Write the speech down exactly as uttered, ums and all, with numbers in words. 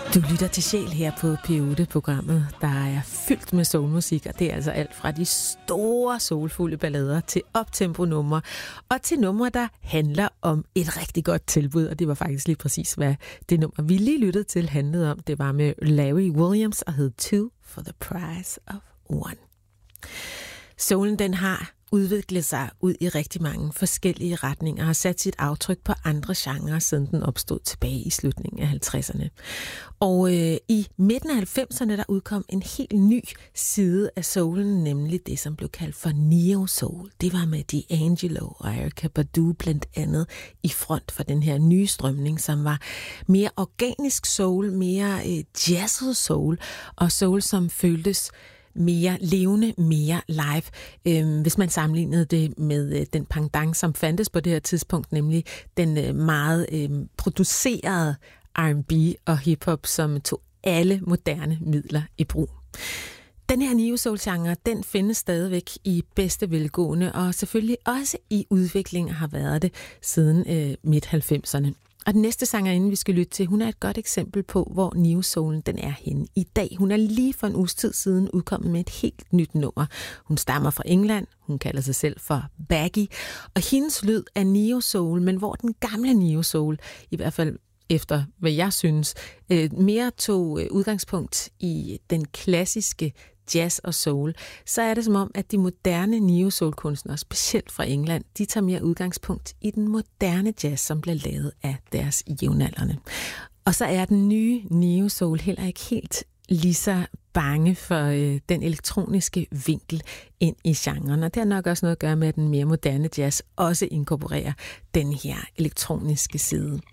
Du lytter til Sjæl her på P otte-programmet, der er fyldt med soulmusik, og det er altså alt fra de store soulfulde ballader til optempo-numre, og til numre, der handler om et rigtig godt tilbud, og det var faktisk lige præcis, hvad det nummer, vi lige lyttede til, handlede om. Det var med Larry Williams og hed Two for the Price of One. Soulen, den har udviklet sig ud i rigtig mange forskellige retninger og har sat sit aftryk på andre genrer, siden den opstod tilbage i slutningen af halvtredserne. Og øh, i midten af halvfemserne, der udkom en helt ny side af soulen, nemlig det, som blev kaldt for neo-soul. Det var med D'Angelo og Erykah Badu blandt andet i front for den her nye strømning, som var mere organisk soul, mere øh, jazzet soul, og soul, som føltes mere levende, mere live, øh, hvis man sammenlignede det med øh, den pendant, som fandtes på det her tidspunkt, nemlig den øh, meget øh, producerede R and B og hiphop, som tog alle moderne midler i brug. Den her neo-soul-genre, den findes stadigvæk i bedste velgående, og selvfølgelig også i udvikling har været det siden øh, midt-halvfemserne. Og den næste sangerinde, vi skal lytte til, hun er et godt eksempel på, hvor neo-soulen den er henne i dag. Hun er lige for en uges tid siden udkommet med et helt nyt nummer. Hun stammer fra England, hun kalder sig selv for Baggy, og hendes lyd er neo-soul, men hvor den gamle neo-soul, i hvert fald efter hvad jeg synes, mere tog udgangspunkt i den klassiske jazz og soul, så er det som om, at de moderne neo-soul-kunstnere, specielt fra England, de tager mere udgangspunkt i den moderne jazz, som bliver lavet af deres jævnaldrende. Og så er den nye neo-soul heller ikke helt lige så bange for øh, den elektroniske vinkel ind i genren. Og det har nok også noget at gøre med, at den mere moderne jazz også inkorporerer den her elektroniske side.